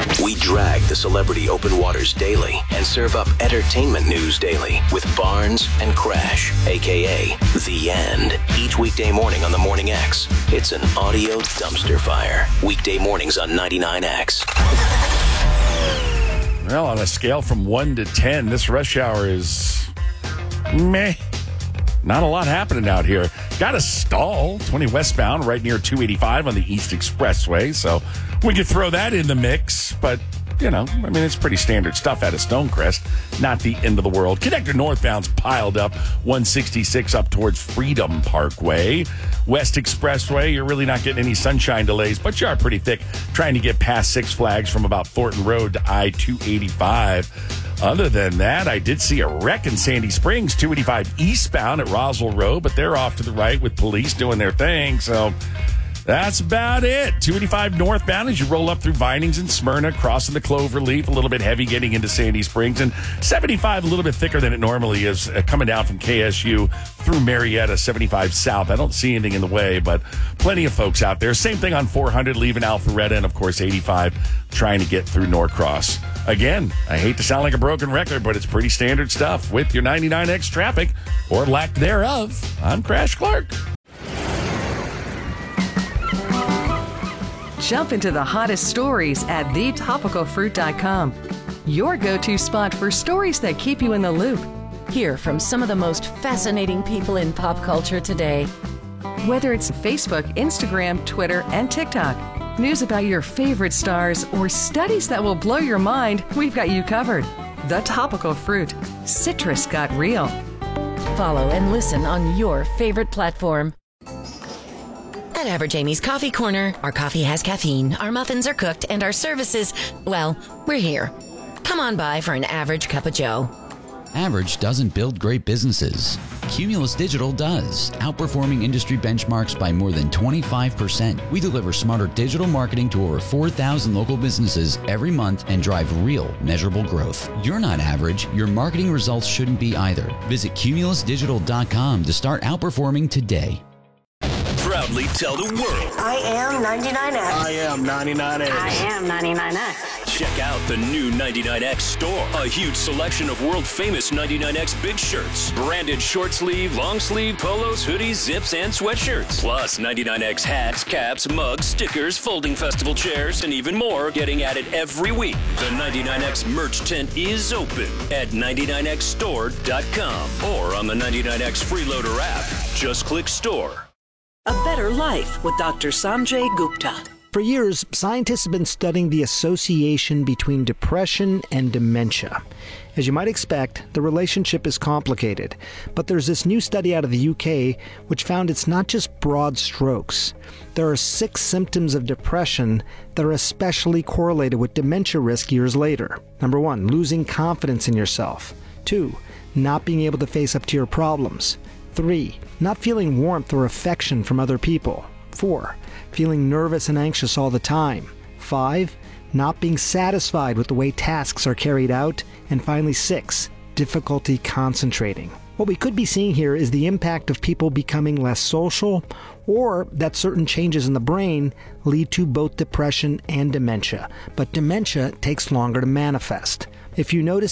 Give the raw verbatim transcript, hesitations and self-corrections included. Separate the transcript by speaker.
Speaker 1: We drag the celebrity open waters daily and serve up entertainment news daily with Barnes and Crash, a k a. The End. Each weekday morning on the Morning X. It's an audio dumpster fire. Weekday mornings on ninety-nine X.
Speaker 2: Well, on a scale from one to ten, this rush hour is meh. Not a lot happening out here. Got a stall, twenty westbound, right near two eighty-five on the East Expressway. So we could throw that in the mix. But, you know, I mean, it's pretty standard stuff out of Stonecrest. Not the end of the world. Connector northbound's piled up. one sixty-six up towards Freedom Parkway. West Expressway, you're really not getting any sunshine delays, but you are pretty thick trying to get past Six Flags from about Thornton Road to I two eighty-five. Other than that, I did see a wreck in Sandy Springs, two eighty-five eastbound at Roswell Road, but they're off to the right with police doing their thing. So that's about it. two eighty-five northbound as you roll up through Vinings and Smyrna, crossing the Cloverleaf, a little bit heavy getting into Sandy Springs, and seventy-five a little bit thicker than it normally is uh, coming down from K S U through Marietta, seventy-five south. I don't see anything in the way, but plenty of folks out there. Same thing on four hundred leaving Alpharetta, and of course eighty-five trying to get through Norcross. Again, I hate to sound like a broken record, but it's pretty standard stuff with your ninety-nine X traffic, or lack thereof. I'm Crash Clark.
Speaker 3: Jump into the hottest stories at the topical fruit dot com. Your go-to spot for stories that keep you in the loop.
Speaker 4: Hear from some of the most fascinating people in pop culture today.
Speaker 3: Whether it's Facebook, Instagram, Twitter, and TikTok, news about your favorite stars, or studies that will blow your mind, we've got you covered. The Topical Fruit. Citrus got real.
Speaker 4: Follow and listen on your favorite platform. At Average Amy's Coffee Corner, our coffee has caffeine, our muffins are cooked, and our services, well, we're here. Come on by for an average cup of joe.
Speaker 5: Average doesn't build great businesses. Cumulus Digital does, outperforming industry benchmarks by more than twenty-five percent. We deliver smarter digital marketing to over four thousand local businesses every month and drive real, measurable growth. You're not average. Your marketing results shouldn't be either. Visit cumulus digital dot com to start outperforming today.
Speaker 1: Proudly tell the world.
Speaker 6: I am ninety-nine X.
Speaker 7: I am ninety-nine X.
Speaker 6: I am ninety-nine X.
Speaker 1: Check out the new ninety-nine X store. A huge selection of world-famous ninety-nine X big shirts. Branded short sleeve, long sleeve, polos, hoodies, zips, and sweatshirts. Plus ninety-nine X hats, caps, mugs, stickers, folding festival chairs, and even more getting added every week. The ninety-nine X merch tent is open at ninety-nine x store dot com or on the ninety-nine X Freeloader app. Just click store.
Speaker 8: A Better Life with Doctor Sanjay Gupta.
Speaker 9: For years, scientists have been studying the association between depression and dementia. As you might expect, the relationship is complicated, but there's this new study out of the U K which found it's not just broad strokes. There are six symptoms of depression that are especially correlated with dementia risk years later. Number one, losing confidence in yourself. Two, not being able to face up to your problems. Three, not feeling warmth or affection from other people. Four, feeling nervous and anxious all the time. Five, not being satisfied with the way tasks are carried out. And finally, six, difficulty concentrating. What we could be seeing here is the impact of people becoming less social, or that certain changes in the brain lead to both depression and dementia. But dementia takes longer to manifest. If you notice